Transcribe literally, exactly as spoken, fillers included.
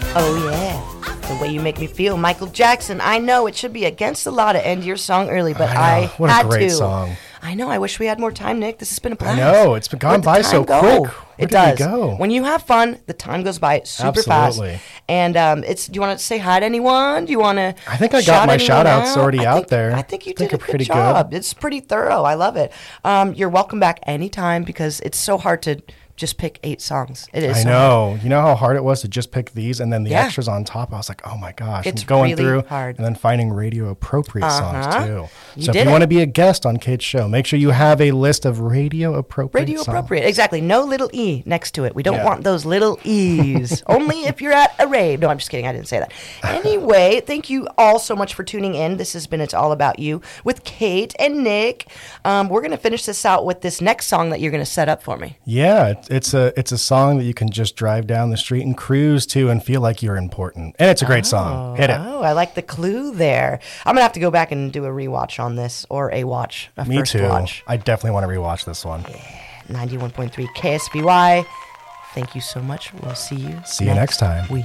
Oh, yeah. The Way You Make Me Feel. Michael Jackson. I know it should be against the law to end your song early, but I, I, know. What had a great to. song. I know. I wish we had more time, Nick. This has been a blast. I know. It's been gone by so go? quick. Where it did does. we go? When you have fun, the time goes by super Absolutely. fast. And um, it's. Do you want to say hi to anyone? Do you want to? I think I got my shout outs out? already I out think, there. I think you I think did a good pretty job. good. It's pretty thorough. I love it. Um, you're welcome back anytime because it's so hard to just pick eight songs. It is. I so know. hard. You know how hard it was to just pick these and then the Yeah. extras on top? I was like, oh my gosh. It's I'm going really through hard. and then finding radio appropriate Uh-huh. songs too. You so if did you it. want to be a guest on Kate's show, make sure you have a list of radio appropriate Radio songs. appropriate. Exactly. No little E next to it. We don't Yeah. want those little E's. Only if you're at a rave. No, I'm just kidding. I didn't say that. Anyway, thank you all so much for tuning in. This has been It's All About You with Kate and Nick. Um, we're going to finish this out with this next song that you're going to set up for me. Yeah, it- it's a it's a song that you can just drive down the street and cruise to and feel like you're important. And it's a great song. Hit it. Oh, I like the clue there. I'm going to have to go back and do a rewatch on this or a watch, a Me first too. watch. I definitely want to rewatch this one. ninety-one point three K S B Y. Thank you so much. We'll see you See you next time. week.